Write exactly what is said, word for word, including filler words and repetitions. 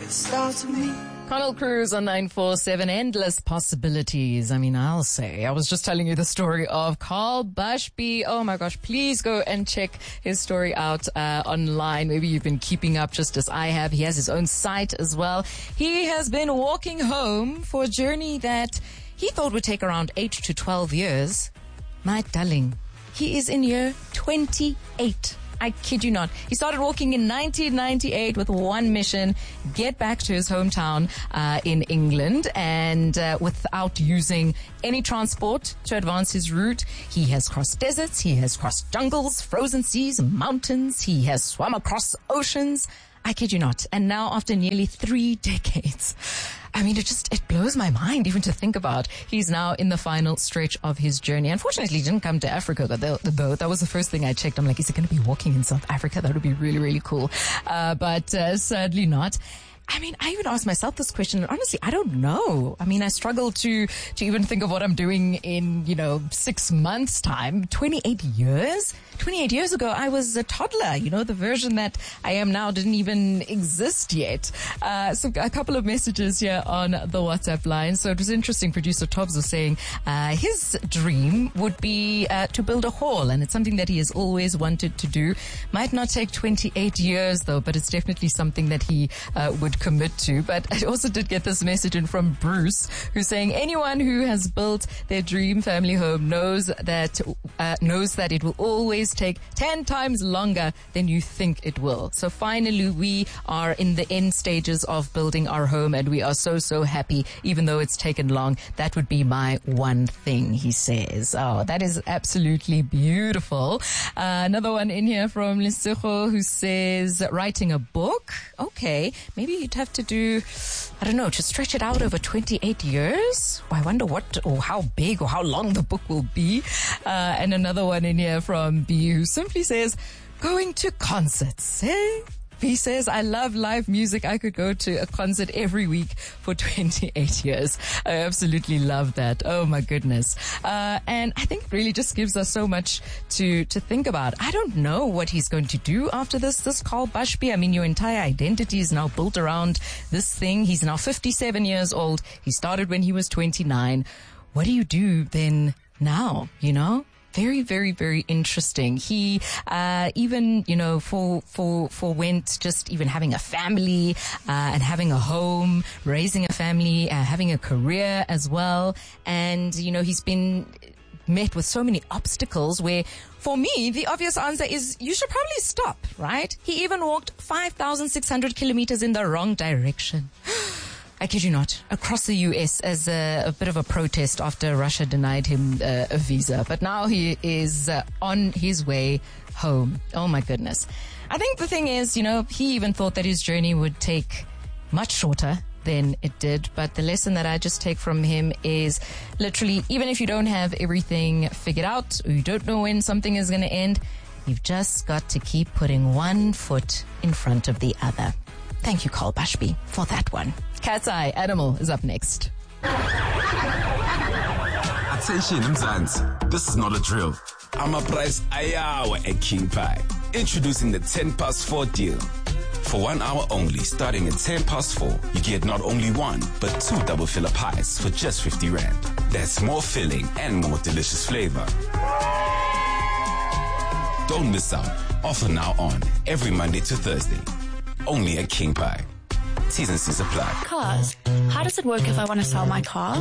starts with me. Connell Cruz on nine four seven, endless possibilities. I mean, I'll say. I was just telling you the story of Carl Bushby. Oh my gosh, please go and check his story out uh, online. Maybe you've been keeping up just as I have. He has his own site as well. He has been walking home for a journey that he thought would take around eight to twelve years. My darling, he is in year twenty-eight. I kid you not. He started walking in nineteen ninety-eight with one mission: get back to his hometown uh, in England, and uh, without using any transport to advance his route. He has crossed deserts, he has crossed jungles, frozen seas, mountains, he has swum across oceans. I kid you not. And now, after nearly three decades, I mean, it just, it blows my mind even to think about. He's now in the final stretch of his journey. Unfortunately, he didn't come to Africa, though. That was the first thing I checked. I'm like, is he going to be walking in South Africa? That would be really, really cool. Uh, but uh, sadly not. I mean, I even asked myself this question, and honestly, I don't know. I mean, I struggle to, to even think of what I'm doing in, you know, six months' time. twenty-eight years? twenty-eight years ago, I was a toddler. You know, the version that I am now didn't even exist yet. Uh, so a couple of messages here on the WhatsApp line. So it was interesting. Producer Tobbs was saying, uh, his dream would be, uh, to build a hall, and it's something that he has always wanted to do. Might not take twenty-eight years though, but it's definitely something that he, uh, would commit to. But I also did get this message in from Bruce, who's saying anyone who has built their dream family home knows that uh, knows that it will always take ten times longer than you think it will. So finally, we are in the end stages of building our home, and we are so so happy, even though it's taken long. That would be my one thing, he says. Oh, that is absolutely beautiful. Uh, another one in here from Lesego, who says writing a book. Okay, maybe you'd have to do, I don't know, to stretch it out over twenty-eight years. I wonder what or how big or how long the book will be. Uh, and another one in here from B, who simply says, going to concerts, eh? He says, I love live music. I could go to a concert every week for twenty-eight years. I absolutely love that. Oh my goodness. Uh, and I think it really just gives us so much to, to think about. I don't know what he's going to do after this, this Carl Bushby. I mean, your entire identity is now built around this thing. He's now fifty-seven years old. He started when he was twenty-nine. What do you do then now, you know? Very, very, very interesting. He, uh, even, you know, for, for, for went just even having a family, uh, and having a home, raising a family, uh, having a career as well. And, you know, he's been met with so many obstacles where, for me, the obvious answer is you should probably stop, right? He even walked five thousand six hundred kilometers in the wrong direction. I kid you not, across the U S as a, a bit of a protest after Russia denied him uh, a visa. But now he is uh, on his way home. Oh my goodness. I think the thing is, you know, he even thought that his journey would take much shorter than it did. But the lesson that I just take from him is literally, even if you don't have everything figured out, or you don't know when something is going to end, you've just got to keep putting one foot in front of the other. Thank you, Carl Bushby, for that one. Cat's Eye Animal is up next. Attention, Mzansi. This is not a drill. I'm a price ayawa at King Pie. Introducing the ten past four deal. For one hour only, starting at ten past four, you get not only one, but two double filler pies for just fifty rand. That's more filling and more delicious flavor. Don't miss out. Offer now on every Monday to Thursday. Only at King Pie. T's and C's apply. Cars. How does it work if I want to sell my car?